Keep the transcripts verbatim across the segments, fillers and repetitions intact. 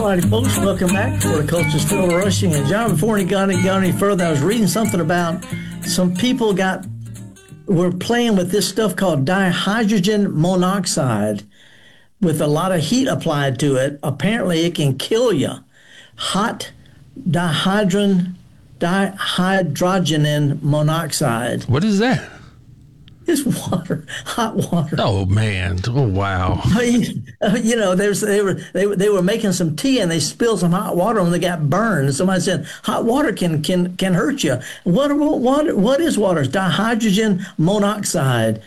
righty, folks, welcome back to the Culture's Still Rushing. And John, before he got, got any further, I was reading something about some people got were playing with this stuff called dihydrogen monoxide with a lot of heat applied to it. Apparently, it can kill you. Hot dihydrogen dihydrogen monoxide. What is that? It's water, hot water. Oh man! Oh wow! You know, there's they were they were they were making some tea and they spilled some hot water and they got burned. Somebody said hot water can can can hurt you. What what what is water? It's dihydrogen monoxide.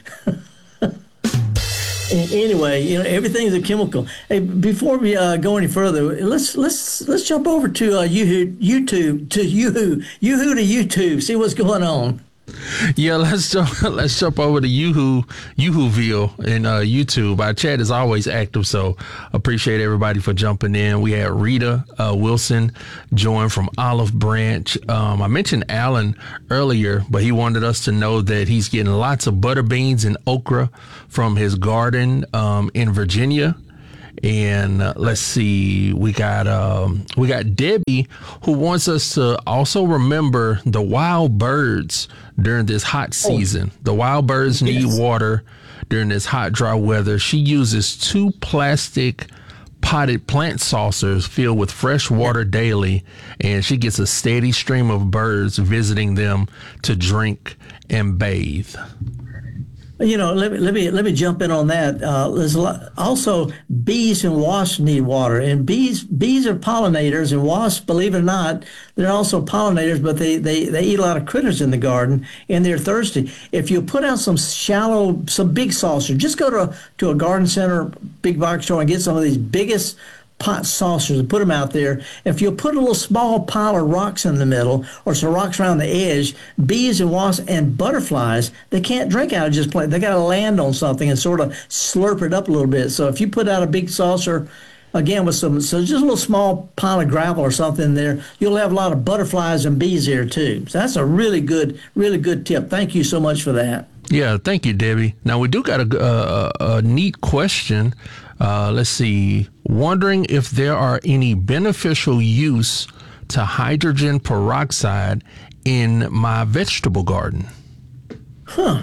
Anyway, you know, everything's a chemical. Hey, before we uh, go any further, let's let's let's jump over to uh, YouTube to Yoo-hoo, Yoo-hoo to YouTube. See what's going on. Yeah, let's jump, let's jump over to Yoo-hoo, Yoo-hooville in uh, YouTube. Our chat is always active, so appreciate everybody for jumping in. We had Rita uh, Wilson join from Olive Branch. Um, I mentioned Alan earlier, but he wanted us to know that he's getting lots of butter beans and okra from his garden um, in Virginia. And uh, let's see, we got um, we got Debbie, who wants us to also remember the wild birds during this hot season. The wild birds need yes. water during this hot, dry weather. She uses two plastic potted plant saucers filled with fresh water daily, and she gets a steady stream of birds visiting them to drink and bathe. You know, let me let me let me jump in on that. Uh, there's a lot, also bees and wasps need water, and bees bees are pollinators, and wasps, believe it or not, they're also pollinators, but they, they, they eat a lot of critters in the garden, and they're thirsty. If you put out some shallow, some big saucer, just go to to a garden center, big box store, and get some of these biggest pot saucers and put them out there. If you put a little small pile of rocks in the middle or some rocks around the edge, bees and wasps and butterflies, they can't drink out of just plain. They got to land on something and sort of slurp it up a little bit. So if you put out a big saucer, again, with some, so just a little small pile of gravel or something in there, you'll have a lot of butterflies and bees here too. So that's a really good, really good tip. Thank you so much for that. Yeah, thank you, Debbie. Now, we do got a, a, a neat question. Uh, let's see. Wondering if there are any beneficial use to hydrogen peroxide in my vegetable garden. Huh.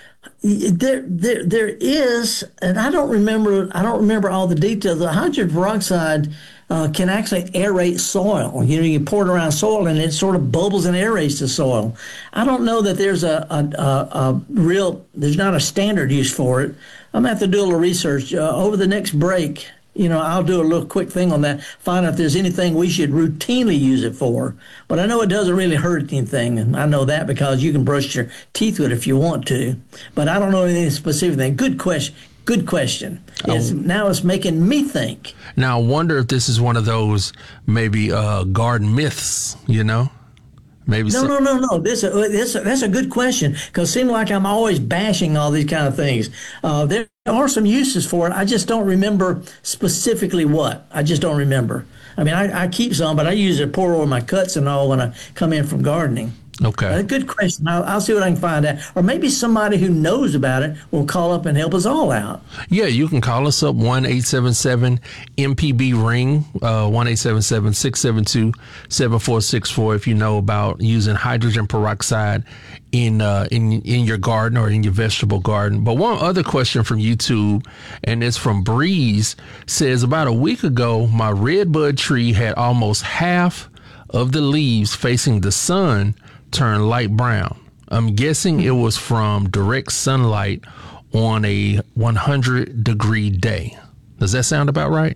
There, there, there is, and I don't remember. I don't remember all the details. The hydrogen peroxide uh, can actually aerate soil. You know, you pour it around soil, and it sort of bubbles and aerates the soil. I don't know that there's a, a, a, a real. There's not a standard use for it. I'm gonna have to do a little research uh, over the next break. You know, I'll do a little quick thing on that, find out if there's anything we should routinely use it for. But I know it doesn't really hurt anything, and I know that because you can brush your teeth with it if you want to. But I don't know anything specific. Good question. Good question. It's, oh. Now it's making me think. Now I wonder if this is one of those maybe uh, garden myths, you know? Maybe no, so. no, no, no. This, uh, this, that's a good question because it seems like I'm always bashing all these kind of things. Uh, there are some uses for it. I just don't remember specifically what. I just don't remember. I mean, I, I keep some, but I use it to pour over my cuts and all when I come in from gardening. Okay. Uh, good question. I'll, I'll see what I can find out. Or maybe somebody who knows about it will call up and help us all out. Yeah, you can call us up, one eight seven seven M P B ring, uh, one eight seven seven six seven two seven four six four if you know about using hydrogen peroxide in uh, in in your garden or in your vegetable garden. But one other question from YouTube, and it's from Breeze, says about a week ago, my redbud tree had almost half of the leaves facing the sun turn light brown. I'm guessing it was from direct sunlight on a one hundred degree day. Does that sound about right?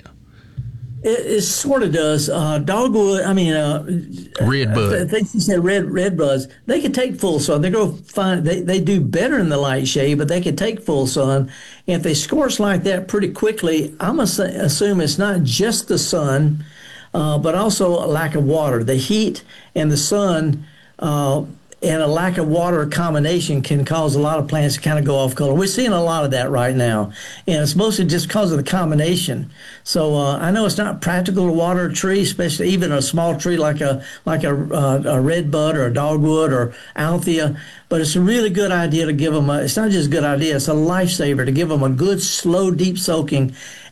It, it sort of does. Uh, dogwood, I mean, uh, redbud. I think you said red redbuds. They can take full sun. They go find they they do better in the light shade, but they can take full sun. And if they scorch like that pretty quickly, I'm gonna assume it's not just the sun, uh, but also a lack of water. The heat and the sun. Uh, and a lack of water combination can cause a lot of plants to kind of go off color. We're seeing a lot of that right now, and it's mostly just because of the combination. So uh, I know it's not practical to water a tree, especially even a small tree like a like a, uh, a redbud or a dogwood or althea, but it's a really good idea to give them a, it's not just a good idea, it's a lifesaver to give them a good, slow, deep soaking.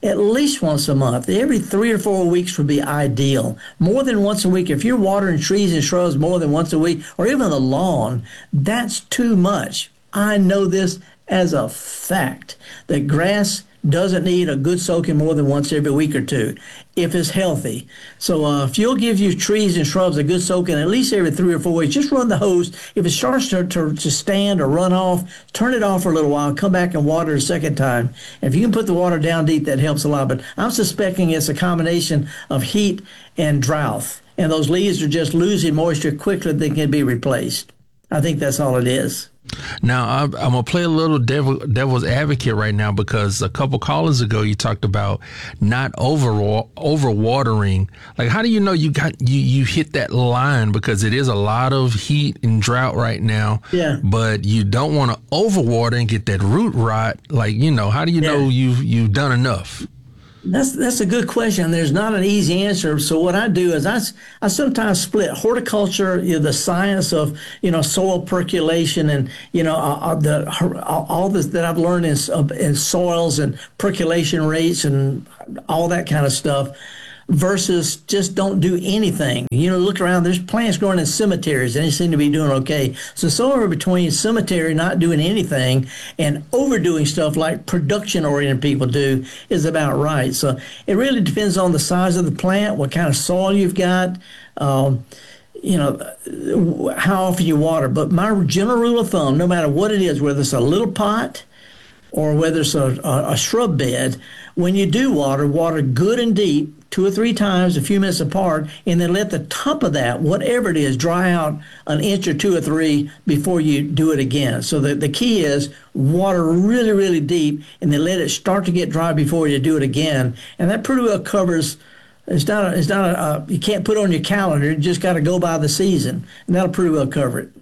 at least once a month. Every three or four weeks would be ideal. More than once a week. If you're watering trees and shrubs more than once a week, or even the lawn, that's too much. I know this as a fact that grass doesn't need a good soaking more than once every week or two if it's healthy. So uh, if you'll give your trees and shrubs a good soaking at least every three or four weeks, just run the hose. If it starts to, to, to stand or run off, turn it off for a little while, come back and water a second time. And if you can put the water down deep, that helps a lot. But I'm suspecting it's a combination of heat and drought. And those leaves are just losing moisture quicker than they can be replaced. I think that's all it is. Now, I'm, I'm going to play a little devil, devil's advocate right now, because a couple callers ago, you talked about not over overwatering. Like, how do you know you got you, you hit that line? Because it is a lot of heat and drought right now. Yeah. But you don't want to overwater and get that root rot. Like, you know, how do you Yeah. know you've, you've done enough? That's that's a good question. There's not an easy answer. So what I do is I, I sometimes split horticulture, you know, the science of, you know, soil percolation and, you know, uh, the all this that I've learned in, in soils and percolation rates and all that kind of stuff, versus just don't do anything. You know, look around, there's plants growing in cemeteries and they seem to be doing okay. So somewhere between cemetery, not doing anything, and overdoing stuff like production-oriented people do is about right. So it really depends on the size of the plant, what kind of soil you've got, um, you know, how often you water. But my general rule of thumb, no matter what it is, whether it's a little pot or whether it's a, a, a shrub bed, when you do water, water good and deep, two or three times, a few minutes apart, and then let the top of that, whatever it is, dry out an inch or two or three before you do it again. So the, the key is water really, really deep, and then let it start to get dry before you do it again. And that pretty well covers, it's not, a, it's not a, uh, you can't put it on your calendar, you just got to go by the season, and that'll pretty well cover it.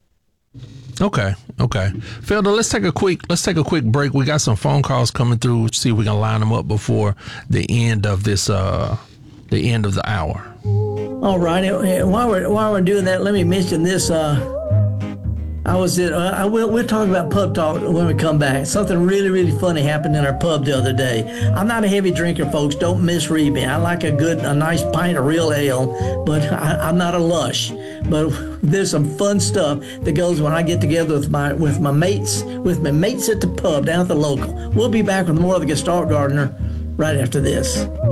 Okay, okay. Felder, let's take a quick let's take a quick break. We got some phone calls coming through. See if we can line them up before the end of this uh the end of the hour. All right. And while we're while we're doing that, let me mention this. Uh, I was at, uh, I will we'll talk about pub talk when we come back. Something really really funny happened in our pub the other day. I'm not a heavy drinker, folks. Don't misread me. I like a good a nice pint of real ale, but I, I'm not a lush. But there's some fun stuff that goes when I get together with my with my mates with my mates at the pub down at the local. We'll be back with more of the Gestalt Gardener right after this.